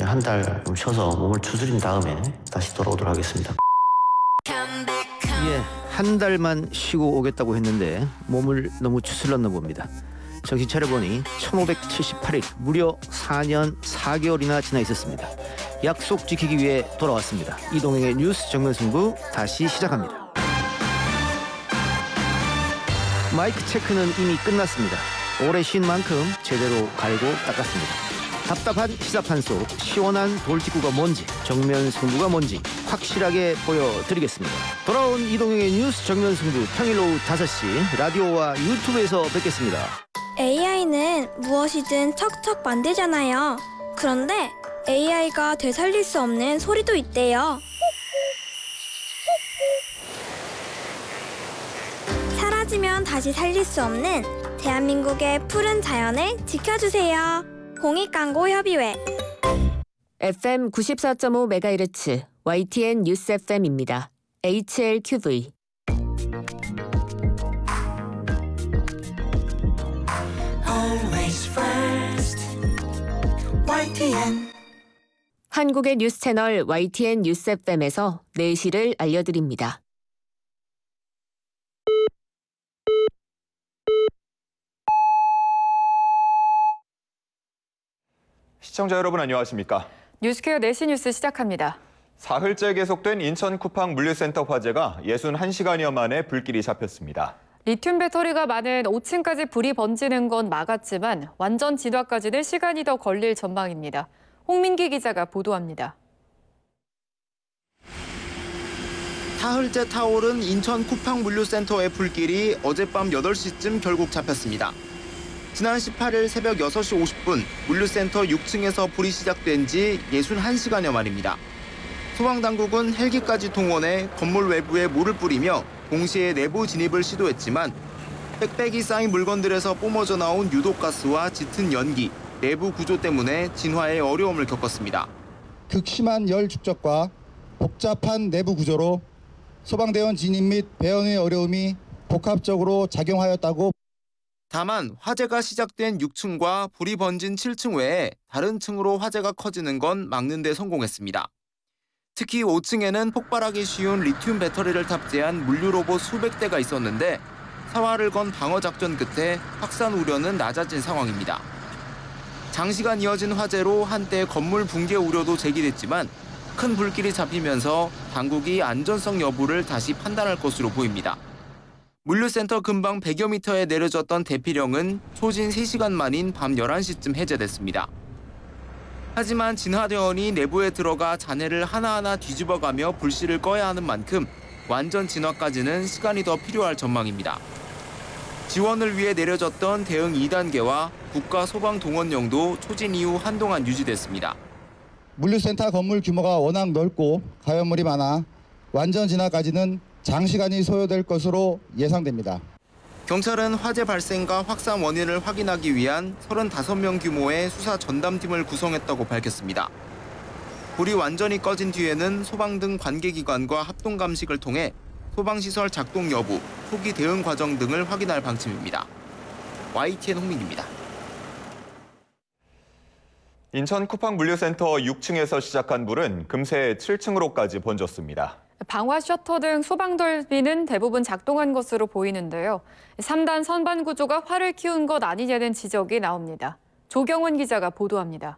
한 달 좀 쉬어서 몸을 추스린 다음에 다시 돌아오도록 하겠습니다. 예, 한 달만 쉬고 오겠다고 했는데 몸을 너무 추슬렀나 봅니다. 정신 차려보니 1578일, 무려 4년 4개월이나 지나 있었습니다. 약속 지키기 위해 돌아왔습니다. 이동행의 뉴스 정면승부 다시 시작합니다. 마이크 체크는 이미 끝났습니다. 오래 쉰 만큼 제대로 갈고 닦았습니다. 답답한 시사판 속 시원한 돌직구가 뭔지, 정면 승부가 뭔지 확실하게 보여드리겠습니다. 돌아온 이동형의 뉴스 정면 승부, 평일 오후 5시 라디오와 유튜브에서 뵙겠습니다. AI는 무엇이든 척척 만들잖아요. 그런데 AI가 되살릴 수 없는 소리도 있대요. 사라지면 다시 살릴 수 없는 대한민국의 푸른 자연을 지켜주세요. 공익광고협의회. FM 94.5MHz YTN 뉴스 FM입니다. HLQV. Always first. YTN. 한국의 뉴스 채널 YTN 뉴스 FM에서 내시를 알려드립니다. 시청자 여러분 안녕하십니까? 뉴스케어 4시 뉴스 시작합니다. 사흘째 계속된 인천 쿠팡 물류센터 화재가 61시간여 만에 불길이 잡혔습니다. 리튬 배터리가 많은 5층까지 불이 번지는 건 막았지만 완전 진화까지는 시간이 더 걸릴 전망입니다. 홍민기 기자가 보도합니다. 사흘째 타오른 인천 쿠팡 물류센터의 불길이 어젯밤 8시쯤 결국 잡혔습니다. 지난 18일 새벽 6시 50분 물류센터 6층에서 불이 시작된 지 61시간여 만입니다. 소방당국은 헬기까지 동원해 건물 외부에 물을 뿌리며 동시에 내부 진입을 시도했지만 빽빽이 쌓인 물건들에서 뿜어져 나온 유독가스와 짙은 연기, 내부 구조 때문에 진화에 어려움을 겪었습니다. 극심한 열 축적과 복잡한 내부 구조로 소방대원 진입 및 배원의 어려움이 복합적으로 작용하였다고. 다만 화재가 시작된 6층과 불이 번진 7층 외에 다른 층으로 화재가 커지는 건 막는 데 성공했습니다. 특히 5층에는 폭발하기 쉬운 리튬 배터리를 탑재한 물류 로봇 수백 대가 있었는데 사활을 건 방어 작전 끝에 확산 우려는 낮아진 상황입니다. 장시간 이어진 화재로 한때 건물 붕괴 우려도 제기됐지만 큰 불길이 잡히면서 당국이 안전성 여부를 다시 판단할 것으로 보입니다. 물류센터 근방 100여 미터에 내려졌던 대피령은 소진 3시간 만인 밤 11시쯤 해제됐습니다. 하지만 진화대원이 내부에 들어가 잔해를 하나하나 뒤집어가며 불씨를 꺼야 하는 만큼 완전 진화까지는 시간이 더 필요할 전망입니다. 지원을 위해 내려졌던 대응 2단계와 국가소방동원령도 초진 이후 한동안 유지됐습니다. 물류센터 건물 규모가 워낙 넓고 가연물이 많아 완전 진화까지는 장시간이 소요될 것으로 예상됩니다. 경찰은 화재 발생과 확산 원인을 확인하기 위한 35명 규모의 수사 전담팀을 구성했다고 밝혔습니다. 불이 완전히 꺼진 뒤에는 소방 등 관계기관과 합동 감식을 통해 소방시설 작동 여부, 초기 대응 과정 등을 확인할 방침입니다. YTN 홍민기입니다. 인천 쿠팡 물류센터 6층에서 시작한 불은 금세 7층으로까지 번졌습니다. 방화 셔터 등 소방 돌비는 대부분 작동한 것으로 보이는데요. 3단 선반 구조가 화를 키운 것 아니냐는 지적이 나옵니다. 조경원 기자가 보도합니다.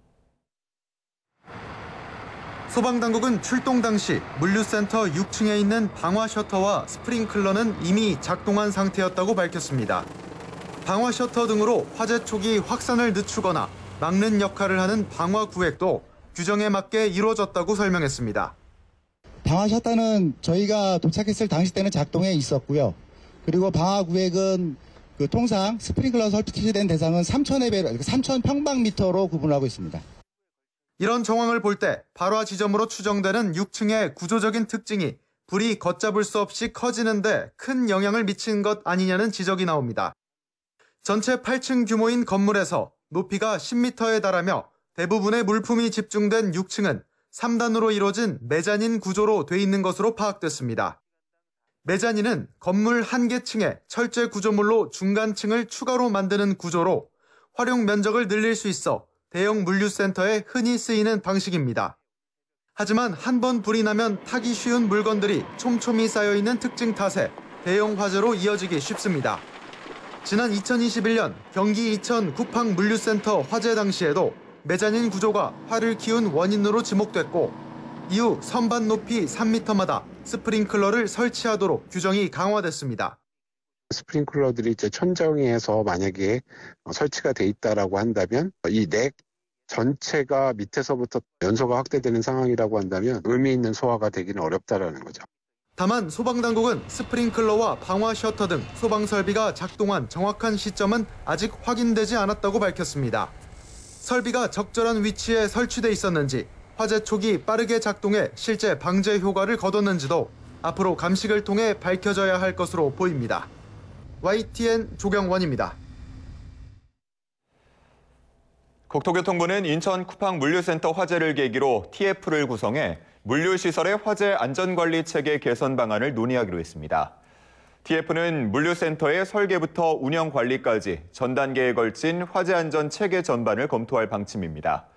소방당국은 출동 당시 물류센터 6층에 있는 방화 셔터와 스프링클러는 이미 작동한 상태였다고 밝혔습니다. 방화 셔터 등으로 화재 초기 확산을 늦추거나 막는 역할을 하는 방화 구획도 규정에 맞게 이루어졌다고 설명했습니다. 방화 셔터는 저희가 도착했을 당시 때는 작동해 있었고요. 그리고 방화 구획은 통상 스프링클러 설치된 대상은 3,000 평방미터로 구분하고 있습니다. 이런 정황을 볼 때 발화 지점으로 추정되는 6층의 구조적인 특징이 불이 걷잡을 수 없이 커지는데 큰 영향을 미친 것 아니냐는 지적이 나옵니다. 전체 8층 규모인 건물에서 높이가 10m에 달하며 대부분의 물품이 집중된 6층은 3단으로 이루어진 메자닌 구조로 돼 있는 것으로 파악됐습니다. 메자닌은 건물 한 개 층에 철제 구조물로 중간층을 추가로 만드는 구조로 활용 면적을 늘릴 수 있어 대형 물류센터에 흔히 쓰이는 방식입니다. 하지만 한 번 불이 나면 타기 쉬운 물건들이 촘촘히 쌓여있는 특징 탓에 대형 화재로 이어지기 쉽습니다. 지난 2021년 경기 이천 쿠팡 물류센터 화재 당시에도 메자닌 구조가 화를 키운 원인으로 지목됐고 이후 선반 높이 3m마다 스프링클러를 설치하도록 규정이 강화됐습니다. 스프링클러들이 이제 천정에서 만약에 설치가 돼 있다라고 한다면 이 넥 전체가 밑에서부터 연소가 확대되는 상황이라고 한다면 의미 있는 소화가 되기는 어렵다라는 거죠. 다만 소방당국은 스프링클러와 방화 셔터 등 소방 설비가 작동한 정확한 시점은 아직 확인되지 않았다고 밝혔습니다. 설비가 적절한 위치에 설치돼 있었는지, 화재 초기 빠르게 작동해 실제 방제 효과를 거뒀는지도 앞으로 감식을 통해 밝혀져야 할 것으로 보입니다. YTN 조경원입니다. 국토교통부는 인천 쿠팡 물류센터 화재를 계기로 TF를 구성해 물류시설의 화재 안전관리 체계 개선 방안을 논의하기로 했습니다. TF는 물류센터의 설계부터 운영 관리까지 전 단계에 걸친 화재 안전 체계 전반을 검토할 방침입니다.